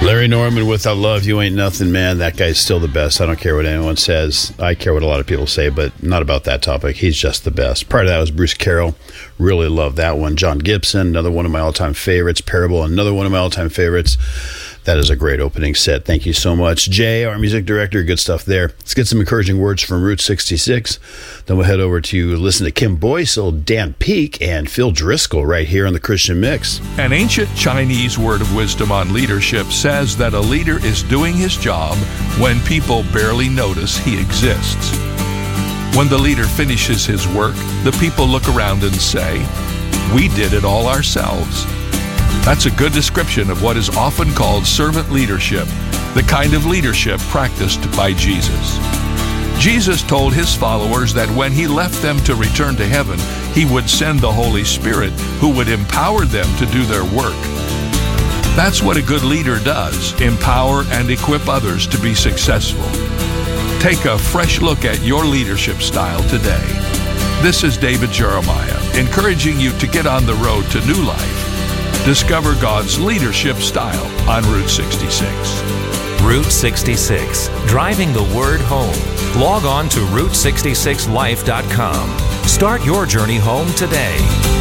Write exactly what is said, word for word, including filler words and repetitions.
Larry Norman with I Love You Ain't Nothing, man. That guy's still the best. I don't care what anyone says. I care what a lot of people say, but not about that topic. He's just the best. Prior to that was Bruce Carroll. Really love that one. John Gibson, another one of my all-time favorites. Parable, another one of my all-time favorites. That is a great opening set. Thank you so much. Jay, our music director, good stuff there. Let's get some encouraging words from Route sixty-six. Then we'll head over to listen to Kim Boyce, Dan Peek, and Phil Driscoll right here on the Christian Mix. An ancient Chinese word of wisdom on leadership says that a leader is doing his job when people barely notice he exists. When the leader finishes his work, the people look around and say, "We did it all ourselves." That's a good description of what is often called servant leadership, the kind of leadership practiced by Jesus. Jesus told his followers that when he left them to return to heaven, he would send the Holy Spirit who would empower them to do their work. That's what a good leader does, empower and equip others to be successful. Take a fresh look at your leadership style today. This is David Jeremiah, encouraging you to get on the road to new life. Discover God's leadership style on Route sixty-six. Route sixty-six, driving the word home. Log on to route sixty-six life dot com. Start your journey home today.